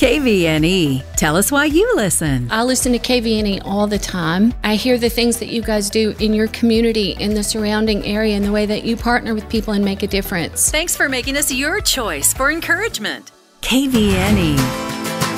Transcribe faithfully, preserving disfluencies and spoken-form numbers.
K V N E. Tell us why you listen. I listen to K V N E all the time. I hear the things that you guys do in your community, in the surrounding area, and the way that you partner with people and make a difference. Thanks for making us your choice for encouragement. K V N E.